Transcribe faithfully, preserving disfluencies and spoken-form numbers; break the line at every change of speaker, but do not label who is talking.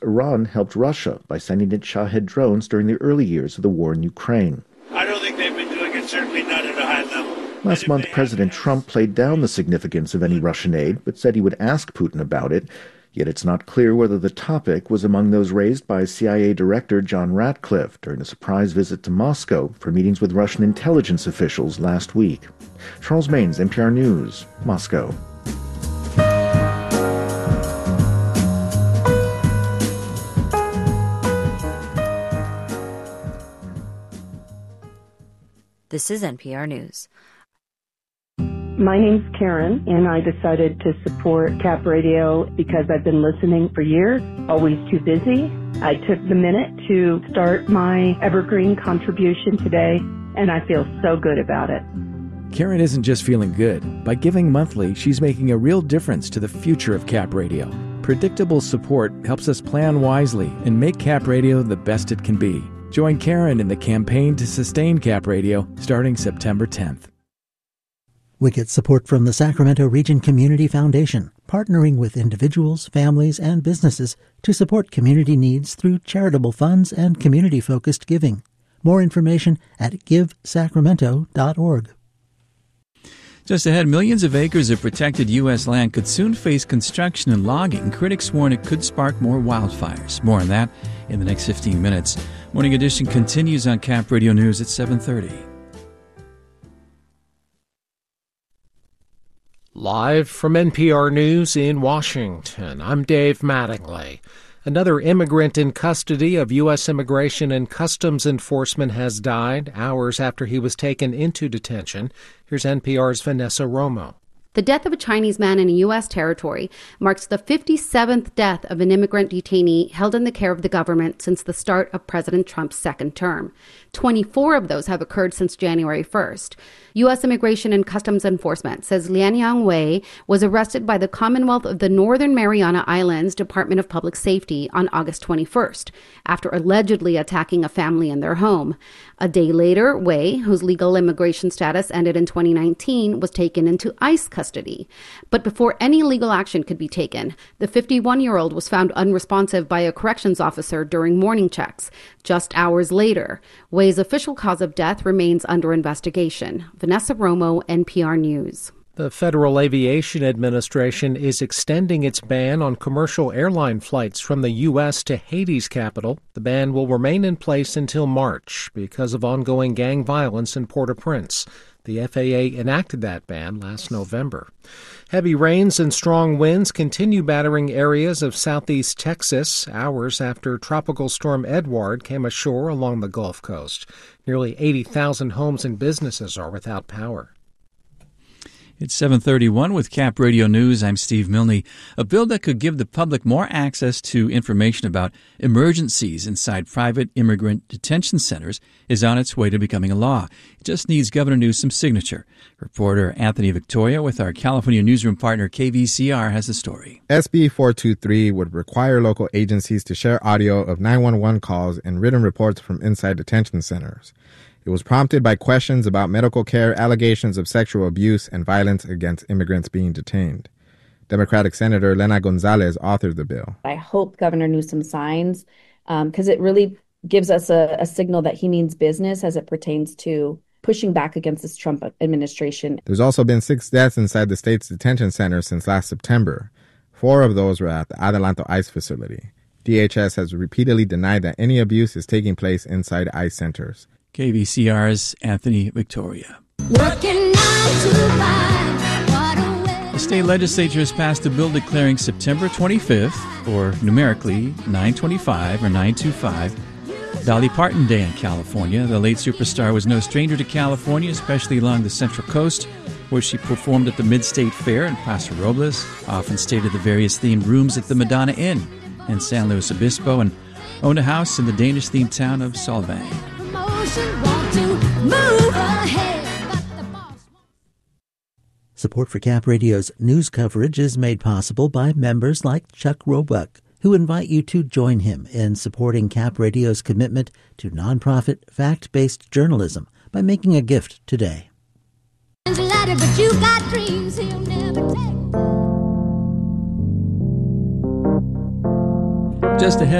Iran helped Russia by sending it Shahed drones during the early years of the war in Ukraine.
I don't think they've been doing it, certainly not at a high level.
Last month, President Trump played down the significance of any Russian aid, but said he would ask Putin about it. Yet it's not clear whether the topic was among those raised by C I A Director John Ratcliffe during a surprise visit to Moscow for meetings with Russian intelligence officials last week. Charles Maines, N P R News, Moscow.
This is N P R News.
My name's Karen, and I decided to support Cap Radio because I've been listening for years, always too busy. I took the minute to start my evergreen contribution today, and I feel so good about it.
Karen isn't just feeling good. By giving monthly, she's making a real difference to the future of Cap Radio. Predictable support helps us plan wisely and make Cap Radio the best it can be. Join Karen in the campaign to sustain Cap Radio starting September tenth.
We get support from the Sacramento Region Community Foundation, partnering with individuals, families, and businesses to support community needs through charitable funds and community-focused giving. More information at give sacramento dot org.
Just ahead, millions of acres of protected U S land could soon face construction and logging. Critics warn it could spark more wildfires. More on that in the next fifteen minutes. Morning Edition continues on Cap Radio News at seven thirty.
Live from N P R News in Washington, I'm Dave Mattingly. Another immigrant in custody of U S Immigration and Customs Enforcement has died hours after he was taken into detention. Here's N P R's Vanessa Romo.
The death of a Chinese man in a U S territory marks the fifty-seventh death of an immigrant detainee held in the care of the government since the start of President Trump's second term. twenty-four of those have occurred since January first. U S Immigration and Customs Enforcement says Lianyang Wei was arrested by the Commonwealth of the Northern Mariana Islands Department of Public Safety on August twenty-first, after allegedly attacking a family in their home. A day later, Wei, whose legal immigration status ended in twenty nineteen, was taken into ICE custody. But before any legal action could be taken, the fifty-one-year-old was found unresponsive by a corrections officer during morning checks. Just hours later, Wei's official cause of death remains under investigation. Vanessa Romo, N P R News.
The Federal Aviation Administration is extending its ban on commercial airline flights from the U S to Haiti's capital. The ban will remain in place until March because of ongoing gang violence in Port-au-Prince. The F A A enacted that ban last November. Heavy rains and strong winds continue battering areas of southeast Texas hours after Tropical Storm Edward came ashore along the Gulf Coast. Nearly eighty thousand homes and businesses are without power.
It's seven thirty-one with Cap Radio News. I'm Steve Milne. A bill that could give the public more access to information about emergencies inside private immigrant detention centers is on its way to becoming a law. It just needs Governor Newsom's signature. Reporter Anthony Victoria with our California newsroom partner K V C R has the story.
S B four twenty-three would require local agencies to share audio of nine one one calls and written reports from inside detention centers. It was prompted by questions about medical care, allegations of sexual abuse, and violence against immigrants being detained. Democratic Senator Lena Gonzalez authored the bill.
I hope Governor Newsom signs because um, it really gives us a, a signal that he means business as it pertains to pushing back against this Trump administration.
There's also been six deaths inside the state's detention center since last September. Four of those were at the Adelanto ICE facility. D H S has repeatedly denied that any abuse is taking place inside ICE centers.
K V C R's Anthony Victoria.
Working nine to five,
the state legislature has passed a bill declaring September twenty-fifth, or numerically nine twenty-five or nine twenty-five, Dolly Parton Day in California. The late superstar was no stranger to California, especially along the Central Coast, where she performed at the Mid-State Fair in Paso Robles, often stayed at the various themed rooms at the Madonna Inn in San Luis Obispo, and owned a house in the Danish-themed town of Solvang.
Support for Cap Radio's news coverage is made possible by members like Chuck Roebuck, who invite you to join him in supporting Cap Radio's commitment to nonprofit, fact-based journalism by making a gift today.
Just ahead.